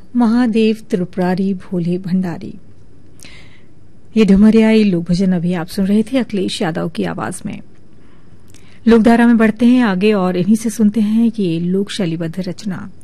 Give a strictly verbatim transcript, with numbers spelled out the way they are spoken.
महादेव त्रिपुरारी भोले भंडारी। ये ढुमरियाई लोक भजन अभी आप सुन रहे थे अखिलेश यादव की आवाज में। लोकधारा में बढ़ते हैं आगे और इन्हीं से सुनते हैं कि लोक शैलीबद्ध रचना।